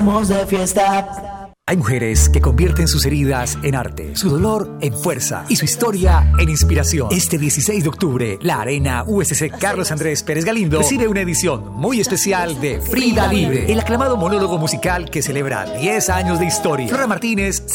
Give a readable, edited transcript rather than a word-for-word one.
de fiesta. Hay mujeres que convierten sus heridas en arte, su dolor en fuerza y su historia en inspiración. Este 16 de octubre, la Arena USC Carlos Andrés Pérez Galindo recibe una edición muy especial de Frida Libre, el aclamado monólogo musical que celebra 10 años de historia. Flora Martínez